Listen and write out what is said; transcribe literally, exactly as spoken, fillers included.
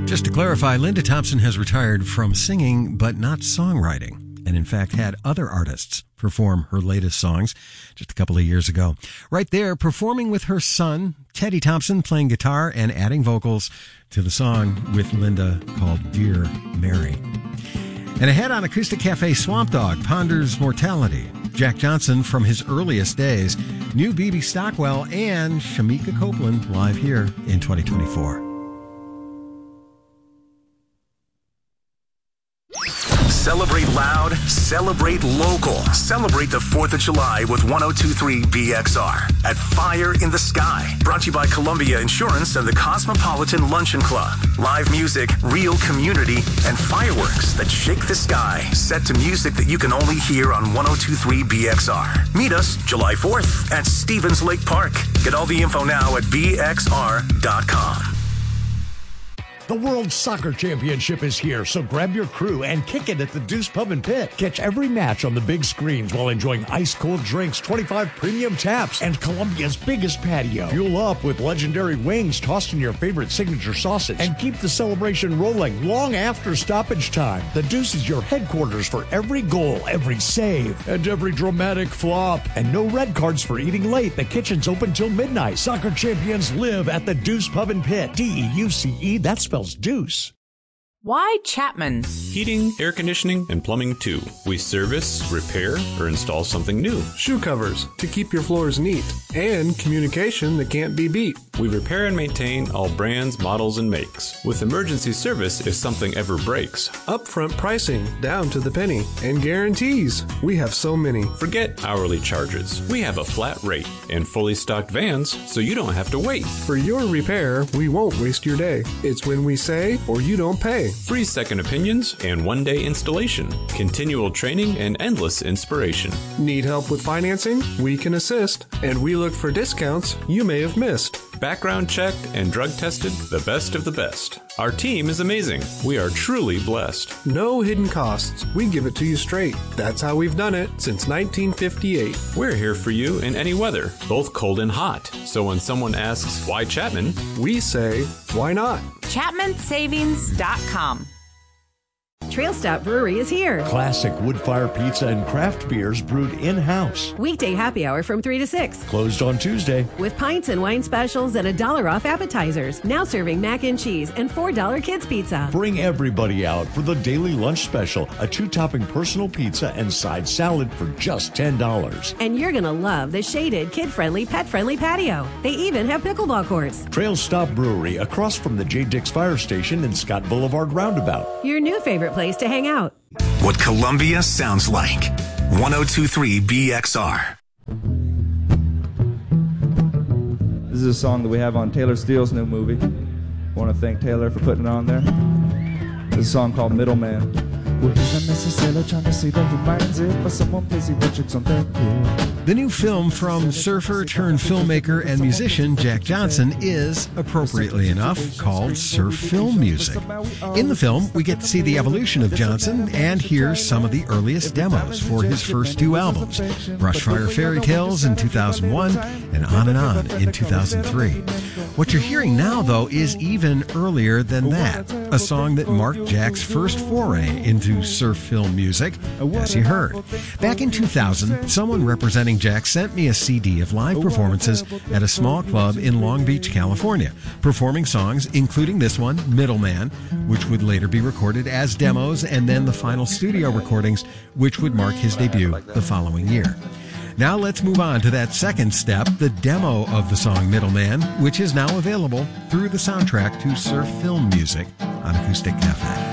Just to clarify, Linda Thompson has retired from singing, but not songwriting, and in fact had other artists perform her latest songs just a couple of years ago. Right there, performing with her son, Teddy Thompson, playing guitar and adding vocals to the song with Linda called Dear Mary. And ahead on Acoustic Cafe, Swamp Dogg ponders mortality. Jack Johnson from his earliest days, new B B Stockwell, and Shamika Copeland live here in twenty twenty-four. Celebrate loud, celebrate local. Celebrate the fourth of July with one oh two point three B X R at Fire in the Sky. Brought to you by Columbia Insurance and the Cosmopolitan Luncheon Club. Live music, real community, and fireworks that shake the sky. Set to music that you can only hear on one oh two point three B X R. Meet us July fourth at Stevens Lake Park. Get all the info now at B X R dot com. The World Soccer Championship is here, so grab your crew and kick it at the Deuce Pub and Pit. Catch every match on the big screens while enjoying ice-cold drinks, twenty-five premium taps, and Columbia's biggest patio. Fuel up with legendary wings tossed in your favorite signature sauces, and keep the celebration rolling long after stoppage time. The Deuce is your headquarters for every goal, every save, and every dramatic flop. And no red cards for eating late. The kitchen's open till midnight. Soccer champions live at the Deuce Pub and Pit. D E U C E, that spells Deuce. Why Chapman? Heating, air conditioning, and plumbing too. We service, repair, or install something new. Shoe covers to keep your floors neat. And communication that can't be beat. We repair and maintain all brands, models, and makes. With emergency service if something ever breaks. Upfront pricing down to the penny. And guarantees. We have so many. Forget hourly charges. We have a flat rate and fully stocked vans so you don't have to wait. For your repair, we won't waste your day. It's when we say or you don't pay. Free second opinions and one-day installation. Continual training and endless inspiration. Need help with financing? We can assist. And we look for discounts you may have missed. Background checked and drug tested, the best of the best. Our team is amazing. We are truly blessed. No hidden costs. We give it to you straight. That's how we've done it since nineteen fifty-eight. We're here for you in any weather, both cold and hot. So when someone asks, why Chapman? We say, why not? Chapman Savings dot com. Trail Stop Brewery is here. Classic wood-fire pizza and craft beers brewed in-house. Weekday happy hour from three to six. Closed on Tuesday. With pints and wine specials and a dollar off appetizers. Now serving mac and cheese and four dollar kids pizza. Bring everybody out for the daily lunch special, a two-topping personal pizza and side salad for just ten dollars. And you're going to love the shaded, kid-friendly, pet-friendly patio. They even have pickleball courts. Trail Stop Brewery, across from the J. Dix Fire Station and Scott Boulevard Roundabout. Your new favorite place to hang out. What Columbia sounds like. one oh two point three B X R. This is a song that we have on Taylor Steele's new movie. I want to thank Taylor for putting it on there. This is a song called Middleman. Well, he's unnecessarily trying to say that he minds it, but someone pays he budgets on that kid. The new film from surfer turned filmmaker and musician Jack Johnson is, appropriately enough, called Surf Film Music. In the film, we get to see the evolution of Johnson and hear some of the earliest demos for his first two albums, Brushfire Fairy Tales in two thousand one and On and On in two thousand three. What you're hearing now, though, is even earlier than that, a song that marked Jack's first foray into surf film music, as you heard. Back in two thousand, someone representing Jack sent me a C D of live performances at a small club in Long Beach, California, performing songs including this one, Middleman, which would later be recorded as demos, and then the final studio recordings, which would mark his debut the following year. Now let's move on to that second step, the demo of the song Middleman, which is now available through the soundtrack to Surf Film Music on Acoustic Cafe.